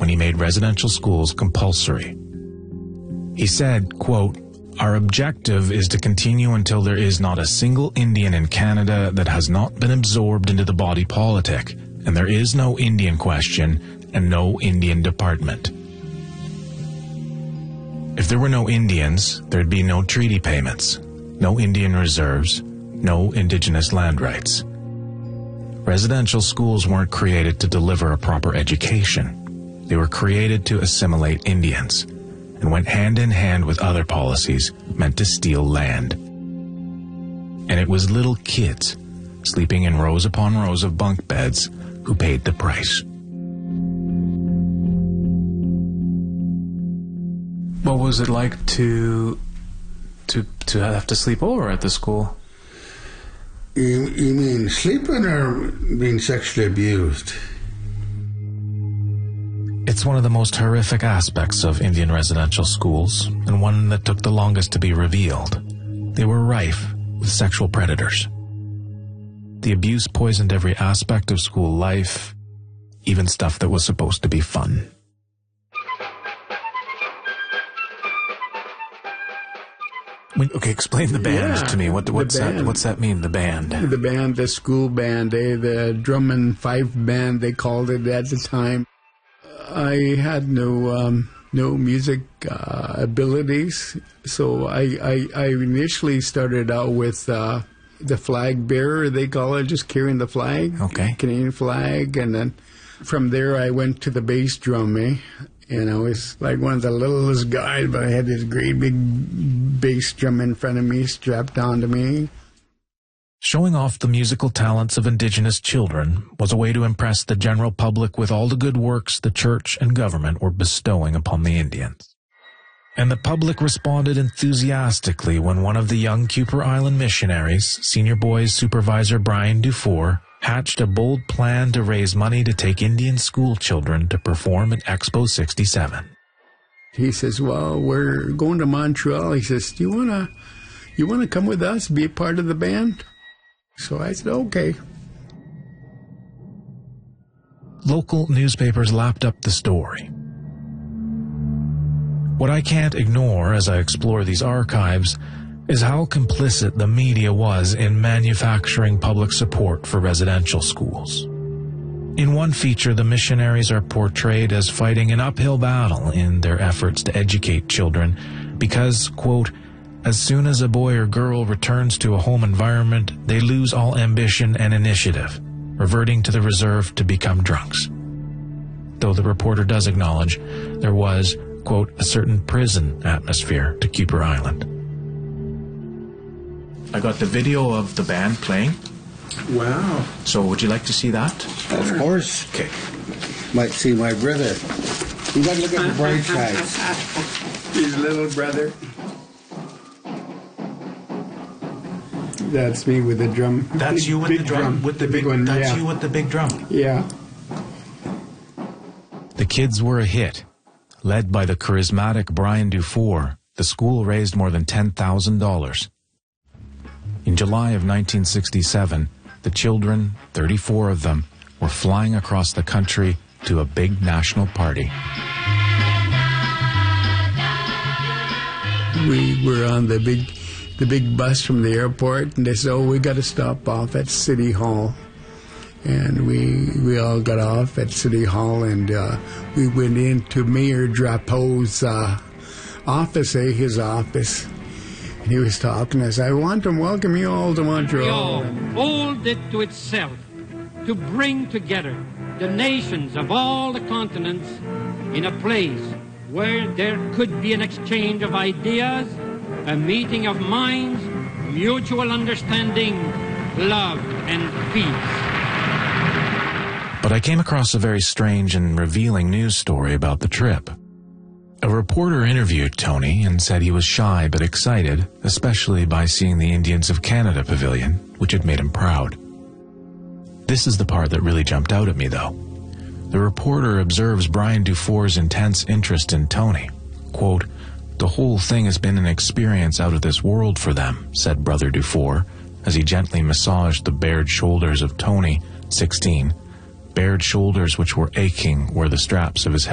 when he made residential schools compulsory. He said, quote, "Our objective is to continue until there is not a single Indian in Canada that has not been absorbed into the body politic, and there is no Indian question and no Indian department." If there were no Indians, there'd be no treaty payments, no Indian reserves, no Indigenous land rights. Residential schools weren't created to deliver a proper education. They were created to assimilate Indians, and went hand in hand with other policies meant to steal land. And it was little kids, sleeping in rows upon rows of bunk beds, who paid the price. What was it like to have to sleep over at the school? You mean sleeping or being sexually abused? It's one of the most horrific aspects of Indian residential schools, and one that took the longest to be revealed. They were rife with sexual predators. The abuse poisoned every aspect of school life, even stuff that was supposed to be fun. Okay, explain the band to me. What's that mean, the band? The band, the school band, the drum and fife band, they called it at the time. I had no music abilities, so I initially started out with the flag bearer, they call it, just carrying the flag, Canadian flag, and then from there I went to the bass drum, and I was like one of the littlest guys, but I had this great big bass drum in front of me, strapped onto me. Showing off the musical talents of Indigenous children was a way to impress the general public with all the good works the church and government were bestowing upon the Indians. And the public responded enthusiastically when one of the young Kuper Island missionaries, Senior Boys Supervisor Brian Dufour, hatched a bold plan to raise money to take Indian school children to perform at Expo 67. He says, "Well, we're going to Montreal." He says, "Do you wanna come with us, be a part of the band?" So I said, "Okay." Local newspapers lapped up the story. What I can't ignore as I explore these archives is how complicit the media was in manufacturing public support for residential schools. In one feature, the missionaries are portrayed as fighting an uphill battle in their efforts to educate children because, quote, "as soon as a boy or girl returns to a home environment, they lose all ambition and initiative, reverting to the reserve to become drunks." Though the reporter does acknowledge there was, quote, "a certain prison atmosphere to Kuper Island." I got the video of the band playing. Wow. So would you like to see that? Of course. Okay. Might see my brother. You gotta look at the bright sides. His little brother. That's me with the drum. That's you with big the drum? With the big one, That's yeah. you with the big drum? Yeah. The kids were a hit. Led by the charismatic Brian Dufour, the school raised more than $10,000. In July of 1967, the children, 34 of them, were flying across the country to a big national party. We were on the big bus from the airport, and they said, "Oh, we got to stop off at City Hall." And we all got off at City Hall, and we went into Mayor Drapeau's office, his office. And he was talking to us. "I want to welcome you all to Montreal." Owed it to itself to bring together the nations of all the continents in a place where there could be an exchange of ideas, a meeting of minds, mutual understanding, love, and peace. But I came across a very strange and revealing news story about the trip. A reporter interviewed Tony and said he was shy but excited, especially by seeing the Indians of Canada pavilion, which had made him proud. This is the part that really jumped out at me, though. The reporter observes Brian Dufour's intense interest in Tony. Quote, "The whole thing has been an experience out of this world for them," said Brother Dufour, as he gently massaged the bared shoulders of Tony, 16, bared shoulders which were aching where the straps of his